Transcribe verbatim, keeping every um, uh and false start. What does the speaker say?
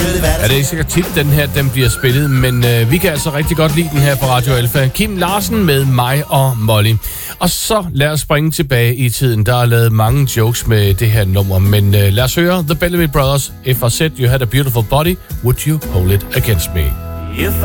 Ja, det er sikkert tit, den her den bliver spillet, men øh, vi kan altså rigtig godt lide den her på Radio Alfa. Kim Larsen med mig og Molly. Og så lad os springe tilbage i tiden. Der er lavet mange jokes med det her nummer, men øh, lad os høre The Bellamy Brothers. If I said you had a beautiful body, would you hold it against me?